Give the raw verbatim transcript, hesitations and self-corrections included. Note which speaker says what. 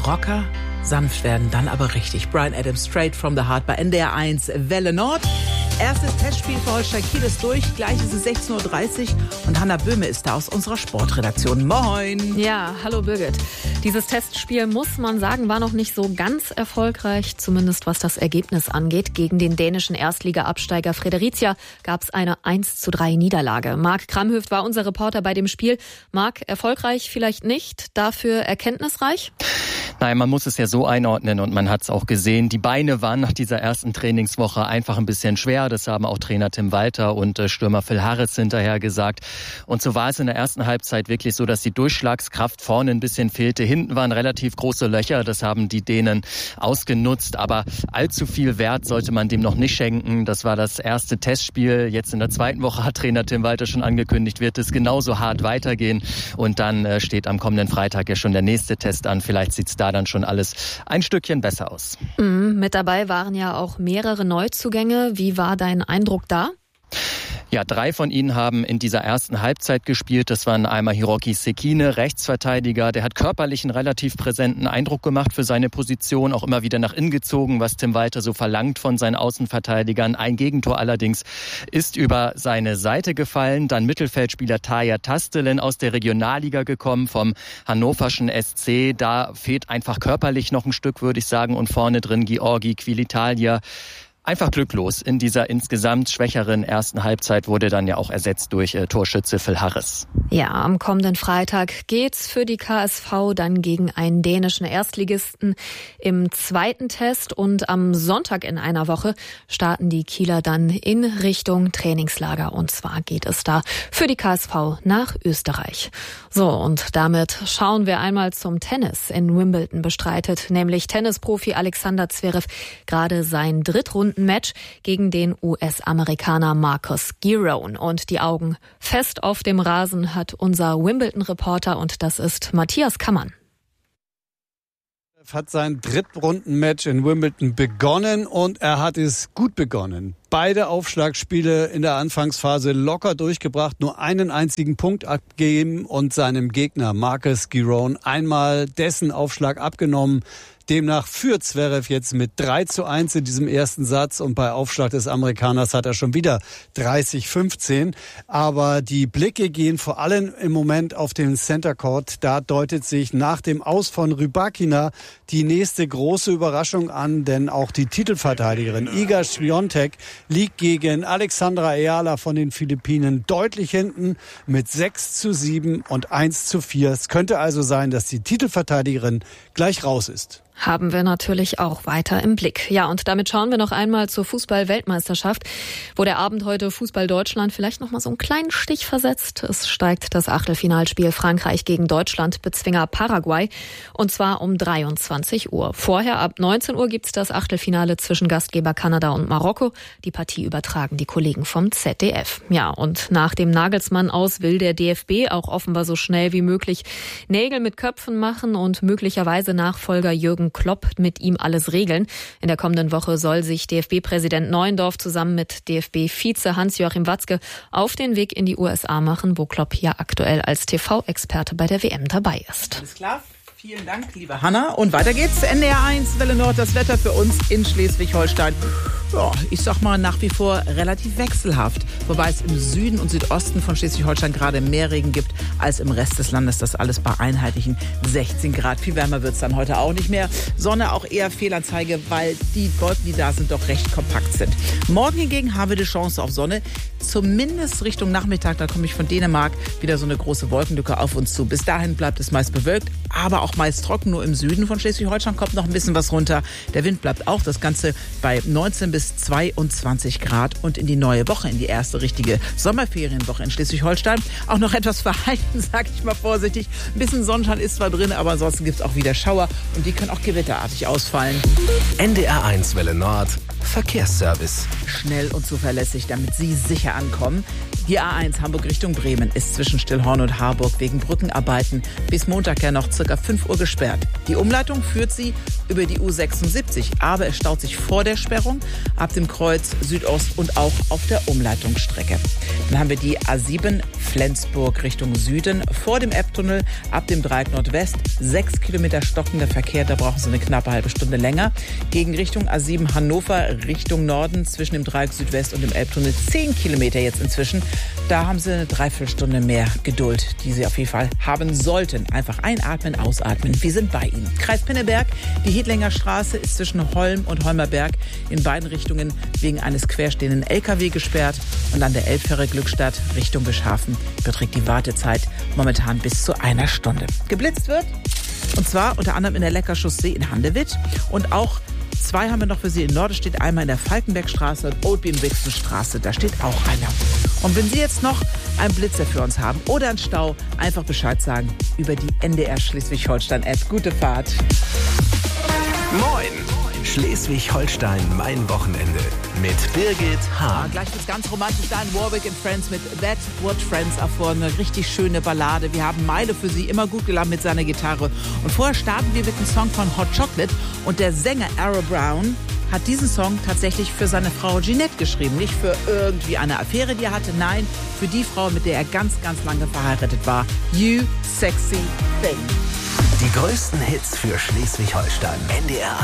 Speaker 1: Rocker, sanft werden, dann aber richtig. Bryan Adams, Straight from the Heart bei N D R eins Welle Nord. Erstes Testspiel für Holstein Kiel ist durch. Gleich ist es sechzehn Uhr dreißig und Hanna Böhme ist da aus unserer Sportredaktion. Moin!
Speaker 2: Ja, hallo Birgit. Dieses Testspiel, muss man sagen, war noch nicht so ganz erfolgreich, zumindest was das Ergebnis angeht. Gegen den dänischen Erstliga-Absteiger Fredericia gab es eine eins zu drei Niederlage. Marc Kramhöft war unser Reporter bei dem Spiel. Marc, erfolgreich vielleicht nicht, dafür erkenntnisreich?
Speaker 3: Nein, man muss es ja so einordnen und man hat es auch gesehen. Die Beine waren nach dieser ersten Trainingswoche einfach ein bisschen schwer. Das haben auch Trainer Tim Walter und äh, Stürmer Phil Harris hinterher gesagt. Und so war es in der ersten Halbzeit wirklich so, dass die Durchschlagskraft vorne ein bisschen fehlte. Hinten waren relativ große Löcher. Das haben die Dänen ausgenutzt. Aber allzu viel Wert sollte man dem noch nicht schenken. Das war das erste Testspiel. Jetzt in der zweiten Woche hat Trainer Tim Walter schon angekündigt, wird es genauso hart weitergehen. Und dann äh, steht am kommenden Freitag ja schon der nächste Test an. Vielleicht sieht es da dann schon alles ein Stückchen besser aus.
Speaker 2: Mhm, mit dabei waren ja auch mehrere Neuzugänge. Wie war dein Eindruck da?
Speaker 3: Ja, drei von ihnen haben in dieser ersten Halbzeit gespielt. Das waren einmal Hiroki Sekine, Rechtsverteidiger. Der hat körperlich einen relativ präsenten Eindruck gemacht für seine Position, auch immer wieder nach innen gezogen, was Tim Walter so verlangt von seinen Außenverteidigern. Ein Gegentor allerdings ist über seine Seite gefallen. Dann Mittelfeldspieler Tarja Tastelen aus der Regionalliga gekommen vom hannoverschen S C. Da fehlt einfach körperlich noch ein Stück, würde ich sagen. Und vorne drin Georgi Quilitalia. Einfach glücklos. In dieser insgesamt schwächeren ersten Halbzeit wurde dann ja auch ersetzt durch äh, Torschütze Phil Harris.
Speaker 2: Ja, am kommenden Freitag geht's für die K S V dann gegen einen dänischen Erstligisten im zweiten Test. Und am Sonntag in einer Woche starten die Kieler dann in Richtung Trainingslager. Und zwar geht es da für die K S V nach Österreich. So, und damit schauen wir einmal zum Tennis. In Wimbledon bestreitet nämlich Tennisprofi Alexander Zverev gerade sein Drittrunden Match gegen den U S-Amerikaner Marcus Giron. Und die Augen fest auf dem Rasen hat unser Wimbledon-Reporter, und das ist Matthias Kammann.
Speaker 4: Hat sein Drittrundenmatch in Wimbledon begonnen und er hat es gut begonnen. Beide Aufschlagspiele in der Anfangsphase locker durchgebracht, nur einen einzigen Punkt abgegeben und seinem Gegner Marcus Giron einmal dessen Aufschlag abgenommen. Demnach führt Zverev jetzt mit drei zu eins in diesem ersten Satz und bei Aufschlag des Amerikaners hat er schon wieder dreißig fünfzehn. Aber die Blicke gehen vor allem im Moment auf den Center Court. Da deutet sich nach dem Aus von Rybakina die nächste große Überraschung an, denn auch die Titelverteidigerin Iga Swiatek liegt gegen Alexandra Ayala von den Philippinen deutlich hinten mit sechs zu sieben und eins zu vier. Es könnte also sein, dass die Titelverteidigerin gleich raus ist.
Speaker 2: Haben wir natürlich auch weiter im Blick. Ja, und damit schauen wir noch einmal zur Fußball-Weltmeisterschaft, wo der Abend heute Fußball Deutschland vielleicht noch mal so einen kleinen Stich versetzt. Es steigt das Achtelfinalspiel Frankreich gegen Deutschland, Bezwinger Paraguay, und zwar um dreiundzwanzig Uhr. Vorher ab neunzehn Uhr gibt's das Achtelfinale zwischen Gastgeber Kanada und Marokko. Die Partie übertragen die Kollegen vom Z D F. Ja, und nach dem Nagelsmann aus will der D F B auch offenbar so schnell wie möglich Nägel mit Köpfen machen und möglicherweise Nachfolger Jürgen Klopp mit ihm alles regeln. In der kommenden Woche soll sich D F B-Präsident Neuendorf zusammen mit D F B-Vize Hans-Joachim Watzke auf den Weg in die U S A machen, wo Klopp ja aktuell als T V-Experte bei der W M dabei ist.
Speaker 1: Alles klar. Vielen Dank, liebe Hanna. Und weiter geht's. N D R eins Welle Nord, das Wetter für uns in Schleswig-Holstein. Ja, ich sag mal nach wie vor relativ wechselhaft. Wobei es im Süden und Südosten von Schleswig-Holstein gerade mehr Regen gibt als im Rest des Landes. Das alles bei einheitlichen sechzehn Grad. Viel wärmer wird's dann heute auch nicht mehr. Sonne auch eher Fehlanzeige, weil die Wolken, die da sind, doch recht kompakt sind. Morgen hingegen haben wir die Chance auf Sonne. Zumindest Richtung Nachmittag, da komme ich von Dänemark, wieder so eine große Wolkenlücke auf uns zu. Bis dahin bleibt es meist bewölkt, aber auch meist trocken. Nur im Süden von Schleswig-Holstein kommt noch ein bisschen was runter. Der Wind bleibt auch, das Ganze bei neunzehn bis zweiundzwanzig Grad. Und in die neue Woche, in die erste richtige Sommerferienwoche in Schleswig-Holstein, auch noch etwas verhalten, sag ich mal vorsichtig. Ein bisschen Sonnenschein ist zwar drin, aber ansonsten gibt es auch wieder Schauer und die können auch gewitterartig ausfallen.
Speaker 5: N D R eins Welle Nord, Verkehrsservice.
Speaker 1: Schnell und zuverlässig, damit Sie sicher ankommen. Die A eins Hamburg Richtung Bremen ist zwischen Stillhorn und Harburg wegen Brückenarbeiten bis Montag ja noch circa fünf Uhr gesperrt. Die Umleitung führt Sie über die U sechsundsiebzig. Aber es staut sich vor der Sperrung ab dem Kreuz Südost und auch auf der Umleitungsstrecke. Dann haben wir die A sieben Flensburg Richtung Süden vor dem Ebbtunnel ab dem Dreieck Nordwest. Sechs Kilometer stockender Verkehr, da brauchen Sie eine knappe halbe Stunde länger. Gegen Richtung A sieben Hannover Richtung Norden zwischen dem Dreieck Südwest und dem Elbtunnel zehn Kilometer jetzt inzwischen. Da haben Sie eine Dreiviertelstunde mehr Geduld, die Sie auf jeden Fall haben sollten. Einfach einatmen, ausatmen. Wir sind bei Ihnen. Kreis Pinneberg, die Hedlinger Straße ist zwischen Holm und Holmerberg in beiden Richtungen wegen eines querstehenden L K W gesperrt. Und an der Elbfähre Glückstadt Richtung Bischhafen beträgt die Wartezeit momentan bis zu einer Stunde. Geblitzt wird, und zwar unter anderem in der Lecker-Chaussee in Handewitt. Und auch zwei haben wir noch für Sie in Norderstedt, einmal in der Falkenbergstraße und Oldbeam-Wixenstraße. Da steht auch einer. Und wenn Sie jetzt noch einen Blitzer für uns haben oder einen Stau, einfach Bescheid sagen über die N D R Schleswig-Holstein-App. Gute Fahrt.
Speaker 5: Moin! Schleswig-Holstein, mein Wochenende. Mit Birgit
Speaker 1: Ja,
Speaker 5: Hahn.
Speaker 1: gleich wird's ganz romantisch da in Warwick and Friends mit That What Friends Are For. Eine richtig schöne Ballade. Wir haben Meile für Sie immer gut geladen mit seiner Gitarre. Und vorher starten wir mit einem Song von Hot Chocolate. Und der Sänger Arrow Brown hat diesen Song tatsächlich für seine Frau Jeanette geschrieben. Nicht für irgendwie eine Affäre, die er hatte. Nein, für die Frau, mit der er ganz, ganz lange verheiratet war. You Sexy Thing.
Speaker 5: Die größten Hits für Schleswig-Holstein. N D R